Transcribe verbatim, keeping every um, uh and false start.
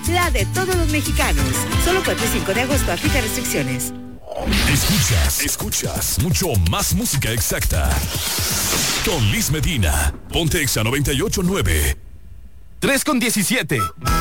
la de todos los mexicanos. Solo cuatro y cinco de agosto, aplica restricciones. Escuchas, escuchas mucho más música exacta. Con Liz Medina, Ponte Exa noventa y ocho punto nueve. tres con diecisiete.